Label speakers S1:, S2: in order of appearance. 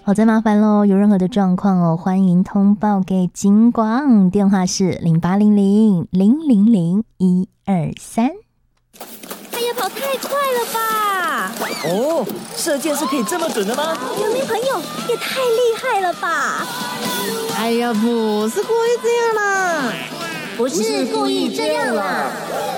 S1: 好，再麻烦喽，有任何的状况哦，欢迎通报给警广，电话是0800-000-123。
S2: 哎呀，跑太快了吧！
S3: 哦，射箭是可以这么准的吗？
S2: 有名朋友也太厉害了吧！
S4: 哎呀，不是故意这样啦，
S2: 不是故意这样啦。